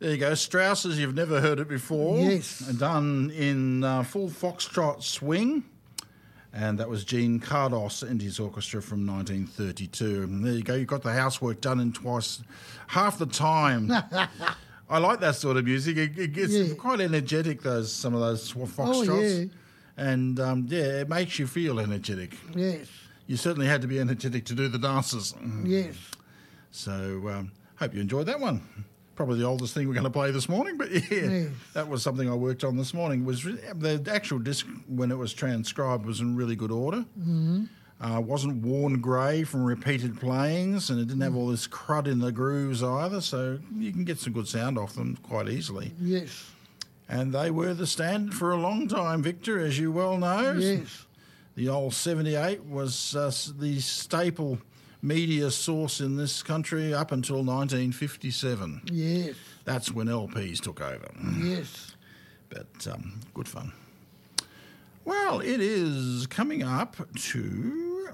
There you go, Strauss's, you've never heard it before. Yes. Done in full foxtrot swing. And that was Gene Cardos and his orchestra from 1932. And there you go, you've got the housework done in half the time. I like that sort of music. It gets quite energetic, some of those foxtrots. Oh, yeah. And, it makes you feel energetic. Yes. You certainly had to be energetic to do the dances. Yes. So, hope you enjoyed that one. Probably the oldest thing we're going to play this morning, but that was something I worked on this morning. The actual disc, when it was transcribed, was in really good order. Mm-hmm. Wasn't worn grey from repeated playings, and it didn't have all this crud in the grooves either, so you can get some good sound off them quite easily. Yes. And they were the standard for a long time, Victor, as you well know. Yes. The old 78 was the staple media source in this country up until 1957. Yes. That's when LPs took over. Yes. But good fun. Well, it is coming up to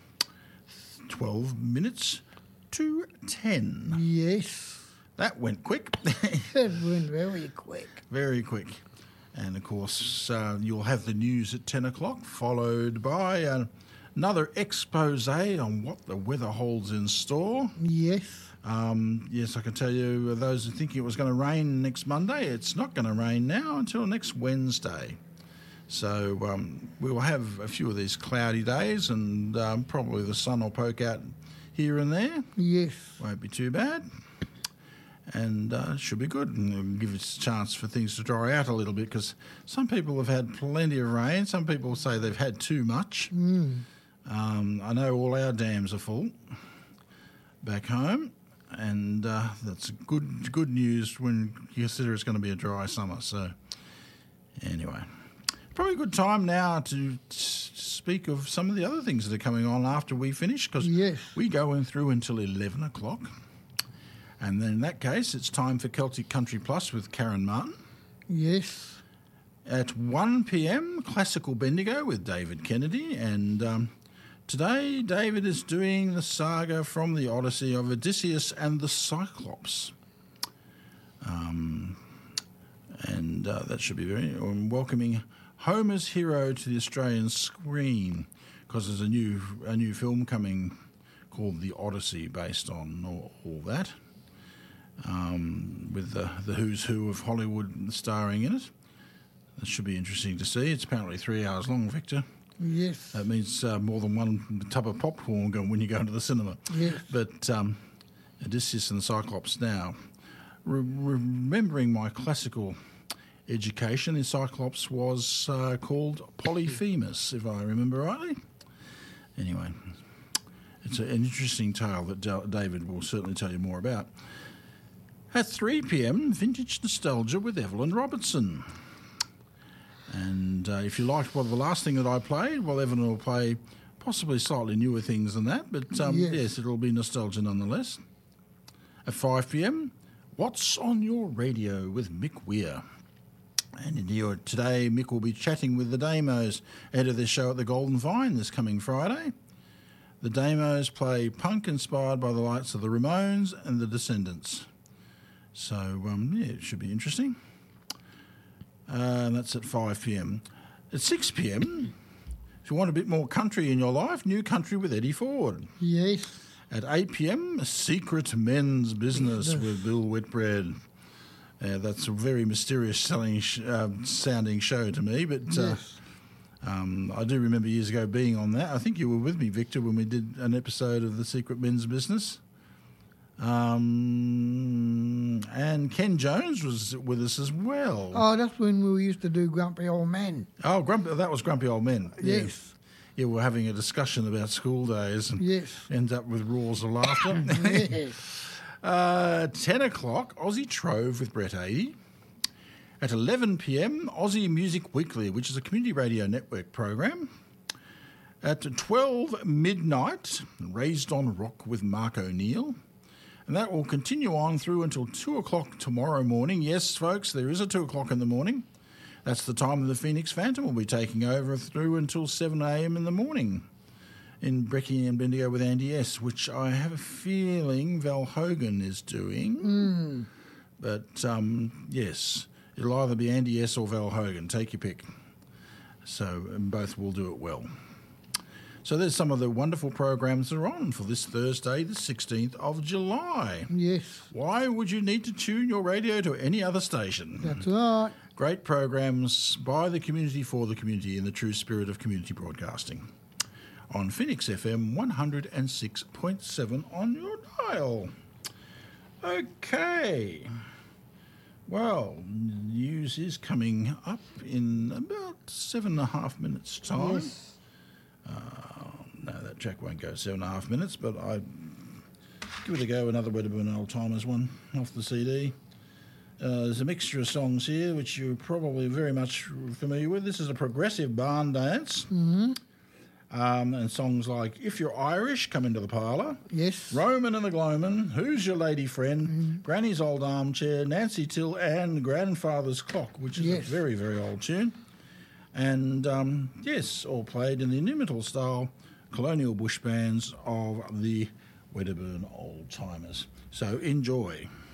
12 minutes to 10. Yes. That went quick. It went very quick. Very quick. And, of course, you'll have the news at 10 o'clock, followed by another expose on what the weather holds in store. Yes. Yes, I can tell you, those who think it was going to rain next Monday, it's not going to rain now until next Wednesday. So we will have a few of these cloudy days, and probably the sun will poke out here and there. Yes. Won't be too bad. And it should be good, and it'll give us a chance for things to dry out a little bit, because some people have had plenty of rain. Some people say they've had too much. I know all our dams are full back home, and that's good news when you consider it's going to be a dry summer. So anyway, probably a good time now to speak of some of the other things that are coming on after we finish, because we go in through until 11 o'clock. And then in that case, it's time for Celtic Country Plus with Karen Martin. Yes. At 1 p.m, Classical Bendigo with David Kennedy. And today, David is doing the saga from the Odyssey of Odysseus and the Cyclops. And that should be very welcoming Homer's hero to the Australian screen, because there's a new film coming called The Odyssey based on all that. With the who's who of Hollywood starring in it. That should be interesting to see. It's apparently 3 hours long, Victor. Yes. That means more than one tub of popcorn when you go into the cinema. Yes. But Odysseus and the Cyclops now. Remembering my classical education, the Cyclops was called Polyphemus, if I remember rightly. Anyway, it's an interesting tale that David will certainly tell you more about. At 3 p.m, Vintage Nostalgia with Evelyn Robertson. And if you liked the last thing that I played, well, Evelyn will play possibly slightly newer things than that, but yes, it'll be nostalgia nonetheless. At 5 p.m, What's on Your Radio with Mick Weir. And today, Mick will be chatting with the Damos ahead of their show at the Golden Vine this coming Friday. The Damos play punk inspired by the likes of the Ramones and the Descendants. So, it should be interesting. And that's at 5 p.m. At 6 p.m, if you want a bit more country in your life, New Country with Eddie Ford. Yes. At 8 p.m, Secret Men's Business with Bill Whitbread. That's a very mysterious sounding show to me, but I do remember years ago being on that. I think you were with me, Victor, when we did an episode of The Secret Men's Business. And Ken Jones was with us as well. Oh, that's when we used to do Grumpy Old Men. Oh, that was Grumpy Old Men. Yes. Yeah, we were having a discussion about school days and end up with roars of laughter. Yes. 10 o'clock, Aussie Trove with Brett 80. At 11 p.m, Aussie Music Weekly, which is a community radio network program. At 12 midnight, Raised on Rock with Mark O'Neill. And that will continue on through until 2 o'clock tomorrow morning. Yes, folks, there is a 2 o'clock in the morning. That's the time that the Phoenix Phantom will be taking over through until 7 a.m. in the morning in Brecky and Bendigo with Andy S., which I have a feeling Val Hogan is doing. But, yes, it'll either be Andy S. or Val Hogan. Take your pick. So both will do it well. So there's some of the wonderful programs that are on for this Thursday, the 16th of July. Yes, Why would you need to tune your radio to any other station? that's right. Great programs by the community for the community in the true spirit of community broadcasting. On Phoenix FM 106.7 on your dial. Okay. Well, news is coming up in about 7.5 minutes' time. Yes. No, that track won't go 7.5 minutes, but I give it a go. Another Wedderburn Old Timers one off the CD. There's a mixture of songs here which you're probably very much familiar with. This is a progressive barn dance. Mm-hmm. And songs like If You're Irish, Come Into the Parlour. Yes. Roman and the Gloamin', Who's Your Lady Friend, Granny's Old Armchair, Nancy Till, and Grandfather's Clock, which is Yes. a very, very old tune. And, yes, all played in the inimitable style colonial bush bands of the Wedderburn Old Timers. So enjoy.